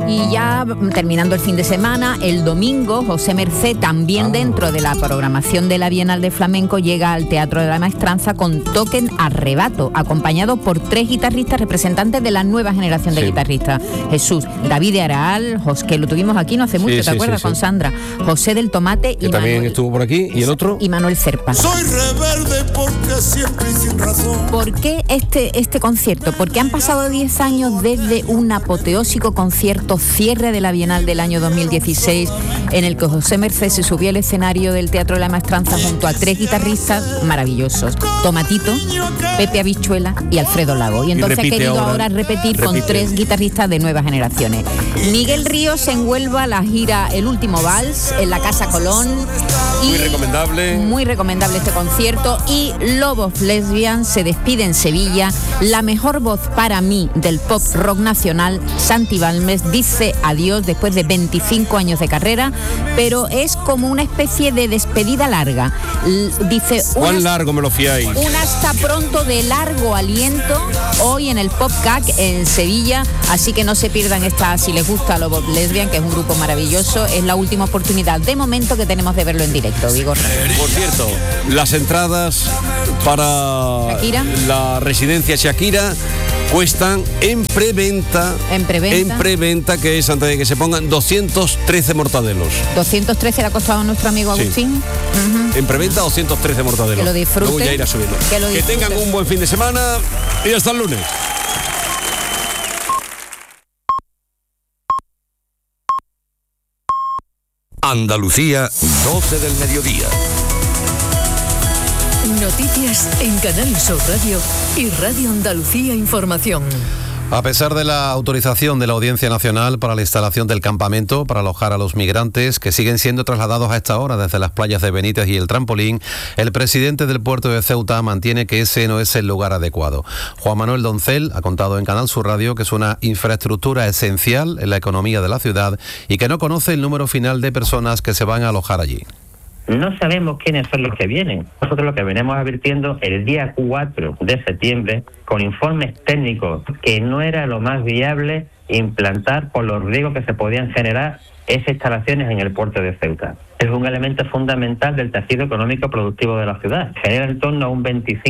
Y ya terminando el fin de semana, el domingo, José Mercé, también dentro de la programación de la Bienal de Flamenco, llega al Teatro de la Maestranza con Toquen Arrebato, acompañado por 3 guitarristas representantes de la nueva generación de guitarristas. Jesús, David de Araal, que lo tuvimos aquí no hace mucho, ¿te acuerdas? Con Sandra. José del Tomate que y también Manuel, estuvo por aquí, y el otro. Y Manuel Cerpa. Soy rebelde porque siempre y sin razón. ¿Por qué este concierto? Porque han pasado 10 años desde un apoteósico concierto cierre de la Bienal del año 2016, en el que José Mercé se subió al escenario del Teatro de la Maestranza junto a 3 guitarristas maravillosos: Tomatito, Pepe Habichuela y Alfredo Lago. Y entonces ha querido ahora repetir con 3 guitarristas de nuevas generaciones. Miguel Ríos en Huelva, la gira El Último Vals en la Casa Colón. Muy recomendable este concierto. Y Lobos Lesbian se despide en Sevilla. La mejor voz para mí del pop rock nacional, Santi Balmes, dice adiós después de 25 años de carrera, pero es como una especie de despedida larga. Dice, ¿cuán largo me lo fiáis? Un hasta pronto de largo aliento hoy en el Pop CAC en Sevilla, así que no se pierdan esta, si les gusta Lobos Lesbian, que es un grupo maravilloso. Es la última oportunidad de momento que tenemos de verlo en directo, Vigorra. Por cierto, las entradas para Shakira, la residencia Shakira, cuestan en preventa, que es antes de que se pongan, 213 mortadelos. 213 le ha costado a nuestro amigo Agustín. En preventa 213 mortadelos. Que lo disfruten. Luego ya irá subiendo. Que tengan un buen fin de semana y hasta el lunes. Andalucía, 12 del mediodía. Noticias en Canal Sur Radio y Radio Andalucía Información. A pesar de la autorización de la Audiencia Nacional para la instalación del campamento para alojar a los migrantes que siguen siendo trasladados a esta hora desde las playas de Benítez y el Trampolín, el presidente del puerto de Ceuta mantiene que ese no es el lugar adecuado. Juan Manuel Doncel ha contado en Canal Sur Radio que es una infraestructura esencial en la economía de la ciudad y que no conoce el número final de personas que se van a alojar allí. No sabemos quiénes son los que vienen. Nosotros lo que venimos advirtiendo el día 4 de septiembre, con informes técnicos, que no era lo más viable implantar por los riesgos que se podían generar esas instalaciones en el puerto de Ceuta. Es un elemento fundamental del tejido económico productivo de la ciudad. Genera en torno a un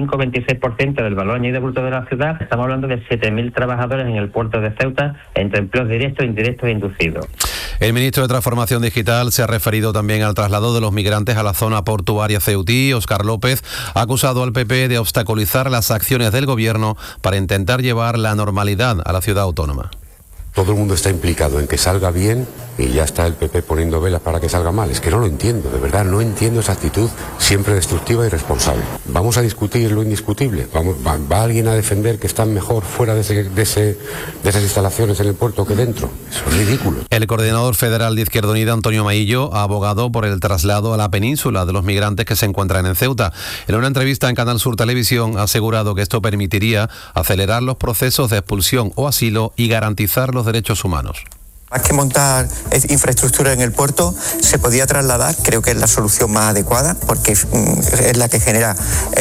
25-26% del valor añadido bruto de la ciudad. Estamos hablando de 7.000 trabajadores en el puerto de Ceuta, entre empleos directos, indirectos e inducidos. El ministro de Transformación Digital se ha referido también al traslado de los migrantes a la zona portuaria ceutí. Óscar López ha acusado al PP de obstaculizar las acciones del gobierno para intentar llevar la normalidad a la ciudad autónoma. Todo el mundo está implicado en que salga bien y ya está el PP poniendo velas para que salga mal. Es que no lo entiendo, de verdad, no entiendo esa actitud siempre destructiva y irresponsable. Vamos a discutir lo indiscutible. ¿Va alguien a defender que están mejor fuera de esas instalaciones en el puerto que dentro? Eso es ridículo. El coordinador federal de Izquierda Unida, Antonio Maillo, ha abogado por el traslado a la península de los migrantes que se encuentran en Ceuta. En una entrevista en Canal Sur Televisión ha asegurado que esto permitiría acelerar los procesos de expulsión o asilo y garantizar los derechos humanos. Más que montar infraestructura en el puerto, se podía trasladar, creo que es la solución más adecuada, porque es la que genera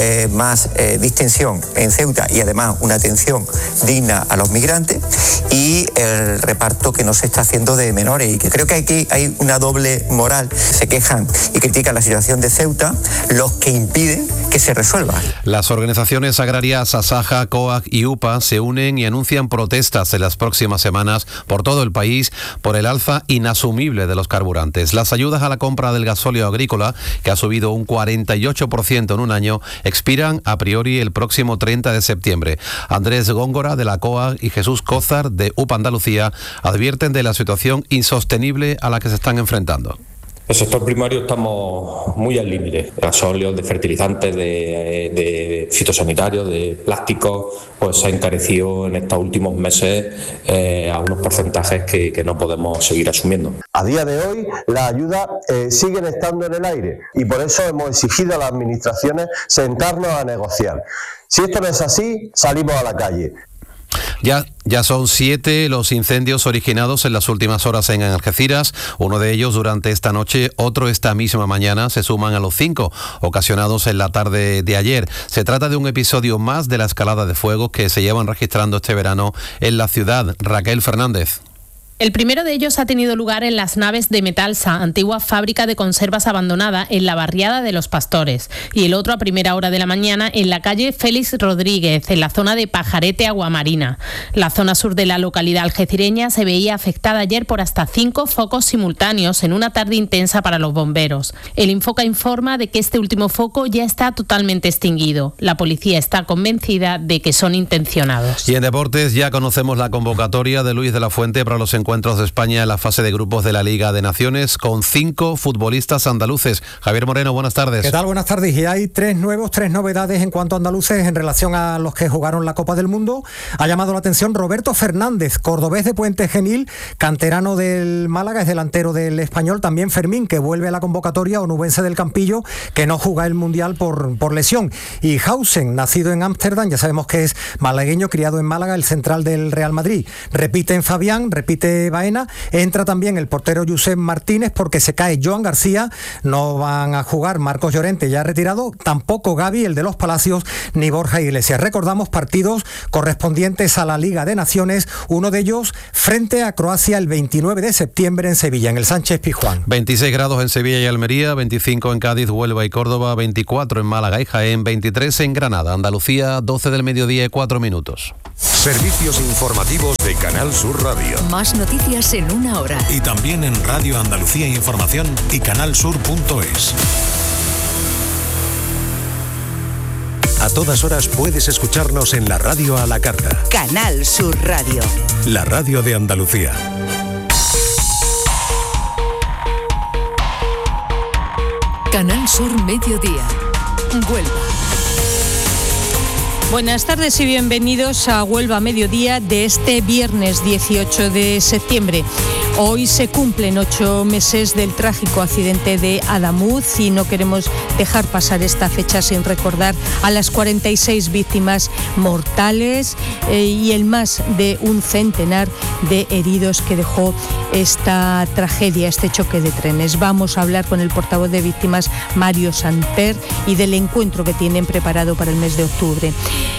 más distensión en Ceuta y además una atención digna a los migrantes, y el reparto que no se está haciendo de menores, y que creo que aquí hay una doble moral. Se quejan y critican la situación de Ceuta los que impiden que se resuelva. Las organizaciones agrarias Asaja, COAG y UPA se unen y anuncian protestas en las próximas semanas por todo el país por el alza inasumible de los carburantes. Las ayudas a la compra del gasóleo agrícola, que ha subido un 48% en un año, expiran a priori el próximo 30 de septiembre. Andrés Góngora, de la COAG, y Jesús Cózar, de UPA Andalucía, advierten de la situación insostenible a la que se están enfrentando. El sector primario estamos muy al límite. Gasóleos, de fertilizantes, de fitosanitarios, de plásticos, pues se ha encarecido en estos últimos meses a unos porcentajes que no podemos seguir asumiendo. A día de hoy las ayudas siguen estando en el aire y por eso hemos exigido a las administraciones sentarnos a negociar. Si esto no es así, salimos a la calle. Ya son 7 los incendios originados en las últimas horas en Algeciras, uno de ellos durante esta noche, otro esta misma mañana, se suman a los 5 ocasionados en la tarde de ayer. Se trata de un episodio más de la escalada de fuegos que se llevan registrando este verano en la ciudad. Raquel Fernández. El primero de ellos ha tenido lugar en las naves de Metalsa, antigua fábrica de conservas abandonada en la barriada de Los Pastores, y el otro a primera hora de la mañana en la calle Félix Rodríguez, en la zona de Pajarete Aguamarina. La zona sur de la localidad algecireña se veía afectada ayer por hasta 5 focos simultáneos en una tarde intensa para los bomberos. El Infoca informa de que este último foco ya está totalmente extinguido. La policía está convencida de que son intencionados. Y en deportes ya conocemos la convocatoria de Luis de la Fuente para los encuentros de España en la fase de grupos de la Liga de Naciones con 5 futbolistas andaluces. Javier Moreno, buenas tardes. ¿Qué tal? Buenas tardes. Y hay 3 novedades en cuanto a andaluces en relación a los que jugaron la Copa del Mundo. Ha llamado la atención Roberto Fernández, cordobés de Puente Genil, canterano del Málaga, es delantero del Español. También Fermín, que vuelve a la convocatoria, onubense del Campillo, que no juega el Mundial por lesión. Y Hausen, nacido en Ámsterdam, ya sabemos que es malagueño, criado en Málaga, el central del Real Madrid. Repiten Fabián, repite Baena, entra también el portero Josep Martínez porque se cae Joan García, no van a jugar Marcos Llorente, ya retirado, tampoco Gavi, el de los Palacios, ni Borja Iglesias. Recordamos partidos correspondientes a la Liga de Naciones, uno de ellos frente a Croacia el 29 de septiembre en Sevilla, en el Sánchez Pizjuán. 26 grados en Sevilla y Almería, 25 en Cádiz, Huelva y Córdoba, 24 en Málaga y Jaén, 23 en Granada, Andalucía, 12 del mediodía y 4 minutos. Servicios informativos de Canal Sur Radio. Más noticias en una hora. Y también en Radio Andalucía Información y canalsur.es. A todas horas puedes escucharnos en la radio a la carta. Canal Sur Radio. La radio de Andalucía. Canal Sur Mediodía. Huelva. Buenas tardes y bienvenidos a Huelva Mediodía de este viernes 18 de septiembre. Hoy se cumplen 8 meses del trágico accidente de Adamuz y no queremos dejar pasar esta fecha sin recordar a las 46 víctimas mortales y el más de un centenar de heridos que dejó esta tragedia, este choque de trenes. Vamos a hablar con el portavoz de víctimas, Mario Samper, y del encuentro que tienen preparado para el mes de octubre.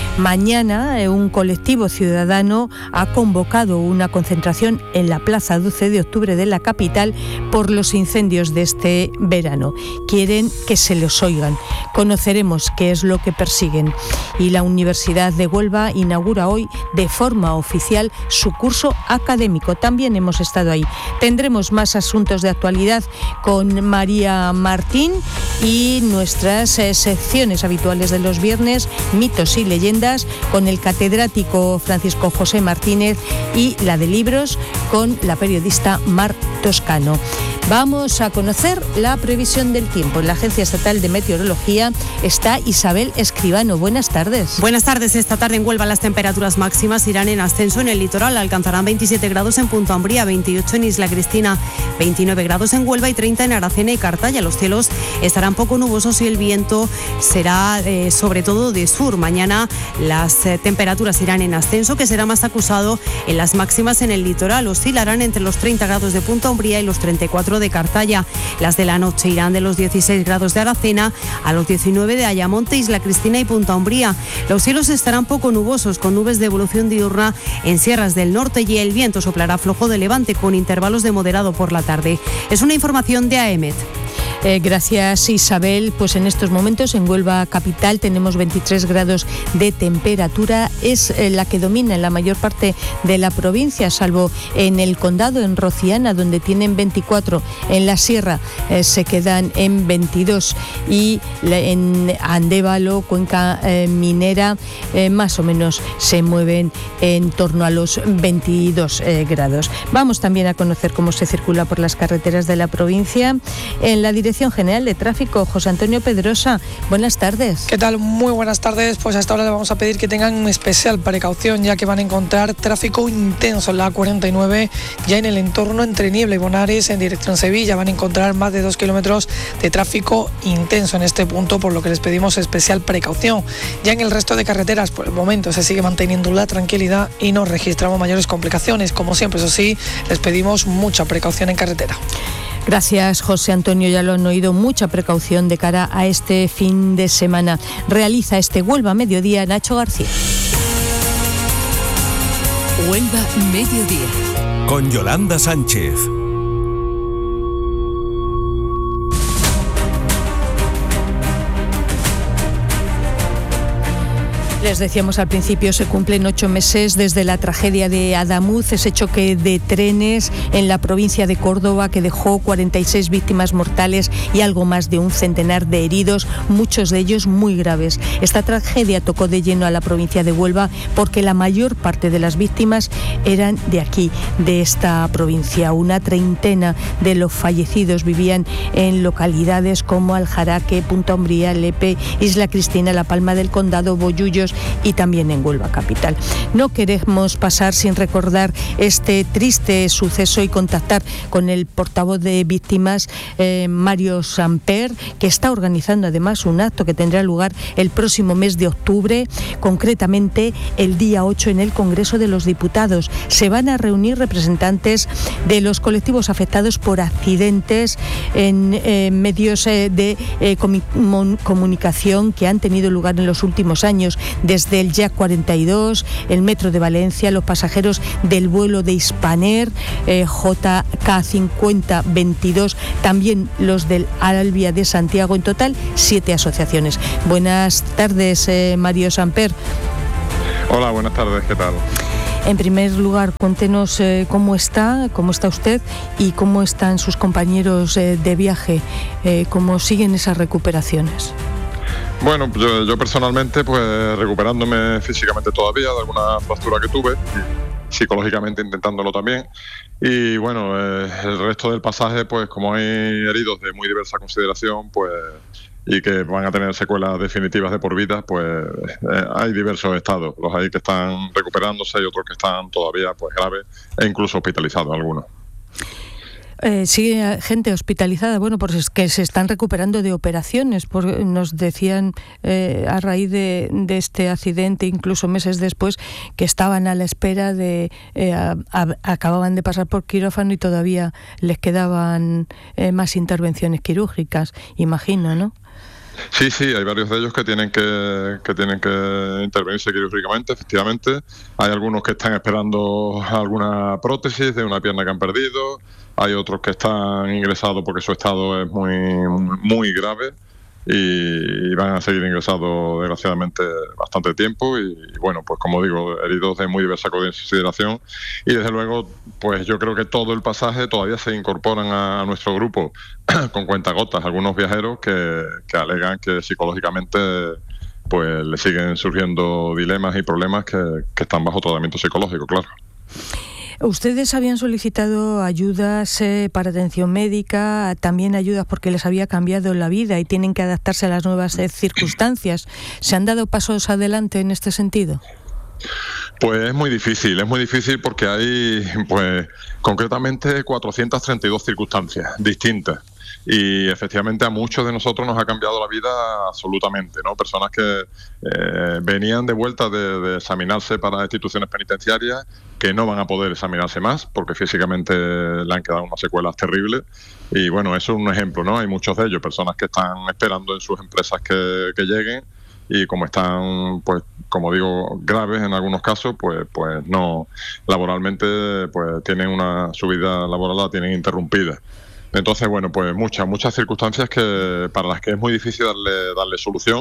Mañana un colectivo ciudadano ha convocado una concentración en la Plaza 12 de octubre de la capital por los incendios de este verano. Quieren que se los oigan. Conoceremos qué es lo que persiguen. Y la Universidad de Huelva inaugura hoy de forma oficial su curso académico. También hemos estado ahí. Tendremos más asuntos de actualidad con María Martín y nuestras secciones habituales de los viernes, mitos y leyendas, con el catedrático Francisco José Martínez y la de libros con la periodista Mar Toscano. Vamos a conocer la previsión del tiempo. En la Agencia Estatal de Meteorología está Isabel Escribano. Buenas tardes. Buenas tardes. Esta tarde en Huelva las temperaturas máximas irán en ascenso en el litoral. Alcanzarán 27 grados en Punta Umbría, 28 en Isla Cristina, 29 grados en Huelva y 30 en Aracena y Cartaya. Los cielos estarán poco nubosos y el viento será sobre todo de sur. Mañana las temperaturas irán en ascenso, que será más acusado en las máximas en el litoral. Oscilarán entre los 30 grados de Punta Umbría y los 34 de Cartaya. Las de la noche irán de los 16 grados de Aracena a los 19 de Ayamonte, Isla Cristina y Punta Umbría. Los cielos estarán poco nubosos, con nubes de evolución diurna en sierras del norte, y el viento soplará flojo de levante con intervalos de moderado por la tarde. Es una información de AEMET. Gracias, Isabel. Pues en estos momentos en Huelva capital tenemos 23 grados de temperatura. Es la que domina en la mayor parte de la provincia, salvo en el condado, en Rociana, donde tienen 24. En la sierra se quedan en 22 y en Andévalo, Cuenca Minera, más o menos se mueven en torno a los 22 grados. Vamos también a conocer cómo se circula por las carreteras de la provincia. En la Dirección General de Tráfico, José Antonio Pedrosa, buenas tardes. ¿Qué tal? Muy buenas tardes. Pues hasta ahora le vamos a pedir que tengan especial precaución, ya que van a encontrar tráfico intenso en la A49, ya en el entorno entre Niebla y Bonares, en dirección Sevilla. Van a encontrar más de 2 kilómetros de tráfico intenso en este punto, por lo que les pedimos especial precaución. Ya en el resto de carreteras, por el momento, se sigue manteniendo la tranquilidad y no registramos mayores complicaciones. Como siempre, eso sí, les pedimos mucha precaución en carretera. Gracias, José Antonio. Ya lo han oído, mucha precaución de cara a este fin de semana. Realiza este Huelva Mediodía Nacho García. Huelva Mediodía. con Yolanda Sánchez. Les decíamos al principio, se cumplen 8 meses desde la tragedia de Adamuz, ese choque de trenes en la provincia de Córdoba que dejó 46 víctimas mortales y algo más de un centenar de heridos, muchos de ellos muy graves. Esta tragedia tocó de lleno a la provincia de Huelva porque la mayor parte de las víctimas eran de aquí, de esta provincia. Una treintena de los fallecidos vivían en localidades como Aljaraque, Punta Umbría, Lepe, Isla Cristina, La Palma del Condado, Bollullos y también en Huelva capital. No queremos pasar sin recordar este triste suceso y contactar con el portavoz de víctimas, Mario Samper, que está organizando además un acto que tendrá lugar el próximo mes de octubre, concretamente el día 8 en el Congreso de los Diputados. Se van a reunir representantes de los colectivos afectados por accidentes en medios de comunicación que han tenido lugar en los últimos años, desde el JAC 42, el Metro de Valencia, los pasajeros del vuelo de Hispaner, JK 5022, también los del Albia de Santiago, en total 7 asociaciones. Buenas tardes, Mario Samper. Hola, buenas tardes, ¿qué tal? En primer lugar, cuéntenos cómo está usted y cómo están sus compañeros de viaje, cómo siguen esas recuperaciones. Bueno, yo personalmente, pues recuperándome físicamente todavía de alguna fractura que tuve, y psicológicamente intentándolo también. Y bueno, el resto del pasaje, pues como hay heridos de muy diversa consideración, pues y que van a tener secuelas definitivas de por vida, pues hay diversos estados. Los hay que están recuperándose y otros que están todavía pues graves e incluso hospitalizados algunos. Sigue gente hospitalizada, bueno, pues es que se están recuperando de operaciones, porque nos decían a raíz de este accidente, incluso meses después, que estaban a la espera de, acababan de pasar por quirófano y todavía les quedaban más intervenciones quirúrgicas, imagino, ¿no? Sí, hay varios de ellos que tienen que intervenirse quirúrgicamente, efectivamente. Hay algunos que están esperando alguna prótesis de una pierna que han perdido. Hay otros que están ingresados porque su estado es muy grave y van a seguir ingresados desgraciadamente bastante tiempo y bueno, pues como digo, heridos de muy diversa consideración y desde luego pues yo creo que todo el pasaje todavía se incorporan a nuestro grupo con cuentagotas, algunos viajeros que alegan que psicológicamente pues le siguen surgiendo dilemas y problemas que están bajo tratamiento psicológico, claro. Ustedes habían solicitado ayudas para atención médica, también ayudas porque les había cambiado la vida y tienen que adaptarse a las nuevas circunstancias. ¿Se han dado pasos adelante en este sentido? Pues es muy difícil porque hay, pues concretamente 432 circunstancias distintas. Y efectivamente a muchos de nosotros nos ha cambiado la vida absolutamente, ¿no? Personas que venían de vuelta de examinarse para instituciones penitenciarias que no van a poder examinarse más porque físicamente le han quedado unas secuelas terribles. Y bueno, eso es un ejemplo, ¿no? Hay muchos de ellos, personas que están esperando en sus empresas que lleguen y como están, pues como digo, graves en algunos casos, pues no, laboralmente pues tienen su vida laboral la tienen interrumpida. Entonces, bueno, pues muchas circunstancias para las que es muy difícil darle solución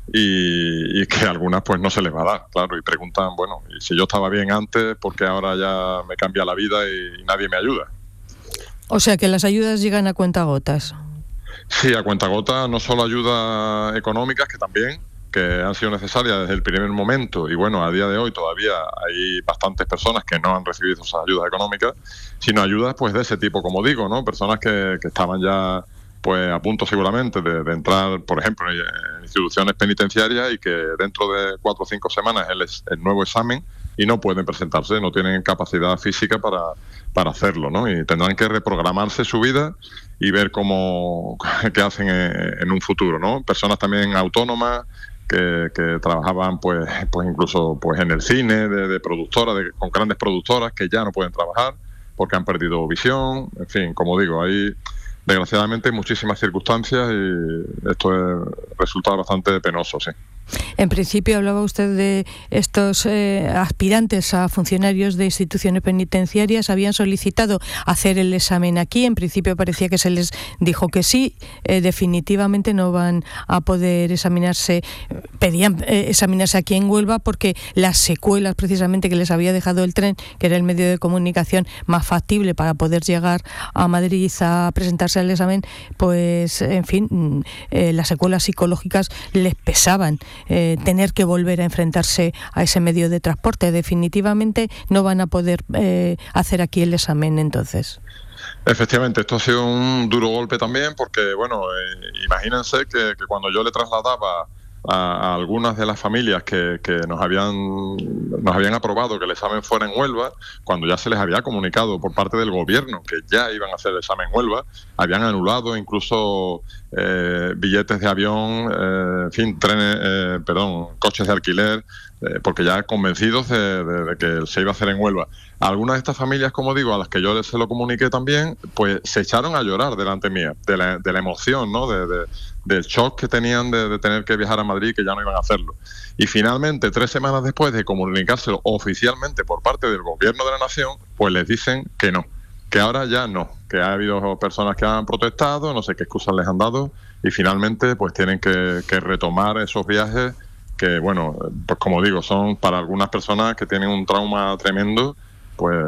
y que algunas pues no se les va a dar, claro, y preguntan, bueno, ¿y si yo estaba bien antes, por qué ahora ya me cambia la vida y nadie me ayuda? O sea que las ayudas llegan a cuentagotas. Sí, a cuentagotas, no solo ayudas económicas, que también, que han sido necesarias desde el primer momento y bueno, a día de hoy todavía hay bastantes personas que no han recibido esas ayudas económicas, sino ayudas pues de ese tipo, como digo, ¿no? Personas que estaban ya pues a punto seguramente de entrar, por ejemplo, en instituciones penitenciarias y que dentro de 4 o 5 semanas es el nuevo examen y no pueden presentarse, no tienen capacidad física para hacerlo, ¿no? Y tendrán que reprogramarse su vida y ver qué hacen en un futuro, ¿no? Personas también autónomas que trabajaban pues incluso pues en el cine de productoras, con grandes productoras que ya no pueden trabajar porque han perdido visión, en fin, como digo, hay desgraciadamente muchísimas circunstancias y esto resulta bastante penoso, sí. En principio hablaba usted de estos aspirantes a funcionarios de instituciones penitenciarias, habían solicitado hacer el examen aquí, en principio parecía que se les dijo que sí, definitivamente no van a poder examinarse, pedían examinarse aquí en Huelva porque las secuelas precisamente que les había dejado el tren, que era el medio de comunicación más factible para poder llegar a Madrid a presentarse al examen, pues en fin, las secuelas psicológicas les pesaban, tener que volver a enfrentarse a ese medio de transporte. Definitivamente no van a poder hacer aquí el examen entonces. Efectivamente, esto ha sido un duro golpe también porque, bueno, imagínense que cuando yo le trasladaba a algunas de las familias que nos habían aprobado que el examen fuera en Huelva, cuando ya se les había comunicado por parte del gobierno que ya iban a hacer el examen en Huelva, habían anulado incluso billetes de avión, en fin, coches de alquiler, porque ya convencidos de que se iba a hacer en Huelva. Algunas de estas familias, como digo, a las que yo se lo comuniqué también, pues se echaron a llorar delante mía, de la emoción, ¿no? Del shock que tenían de tener que viajar a Madrid, que ya no iban a hacerlo. Y finalmente, 3 semanas después de comunicárselo oficialmente por parte del gobierno de la nación, pues les dicen que no, que ahora ya no, que ha habido personas que han protestado, no sé qué excusas les han dado, y finalmente pues tienen que retomar esos viajes que, bueno, pues como digo, son para algunas personas que tienen un trauma tremendo, pues